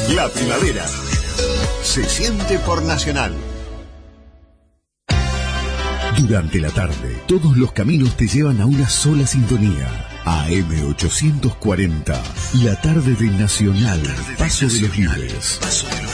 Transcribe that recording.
La primavera se siente por Nacional. Durante la tarde, todos los caminos te llevan a una sola sintonía. AM 840, la tarde de Nacional, Paso de los Libres.